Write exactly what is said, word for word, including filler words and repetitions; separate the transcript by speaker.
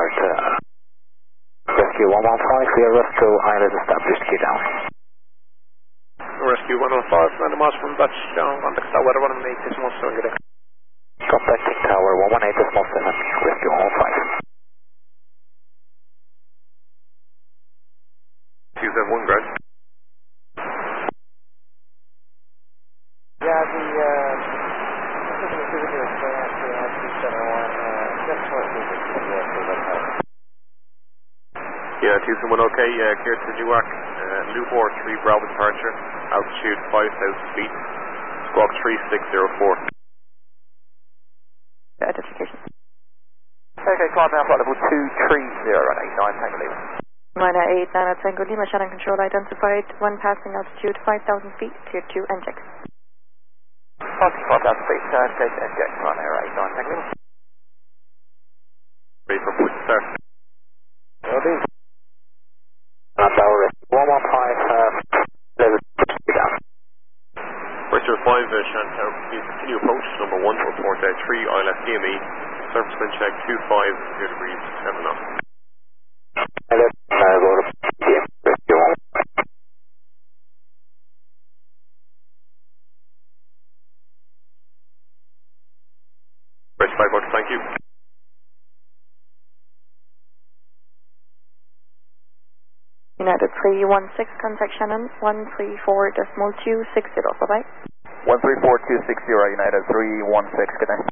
Speaker 1: report. Uh, rescue one one five, we are rescue island established, key down.
Speaker 2: Rescue one one five, ninety miles from Dutch down, contact tower one one eight, decimal seven, good day.
Speaker 1: Contacting tower one one eight, decimal seven, rescue one one five.
Speaker 2: two seven one, Greg.
Speaker 3: Yeah, the, uh,
Speaker 2: yeah, two seven one, okay, uh, clear to Newark, uh, Luhor three Bravo departure, altitude five thousand feet, squawk three six zero four.
Speaker 3: Identification. Okay, climb down flight level two three zero and eight nine, Tango Lima.
Speaker 4: Liner eight nine at Tango Lima, Shannon control identified, one passing altitude five thousand feet, clear to inject.
Speaker 3: Passing five thousand feet, uh, clear to inject, runner eight nine, Tango Lima.
Speaker 2: Ready for push start.
Speaker 3: Will do.
Speaker 1: Uh, tower one one five, uh, level key down.
Speaker 2: Bristol five, uh, Shannon Tower, please continue approach, number one, report uh, three, I L S D M E, surface wind check two five, zero degrees, seven knots.
Speaker 1: I left, uh, go to P M, rescue one one five.
Speaker 2: Bristol five, okay, thank you.
Speaker 4: United three one six, contact Shannon, one three four decimal two six zero, bye bye.
Speaker 3: one three four two six zero, United three one six, good day.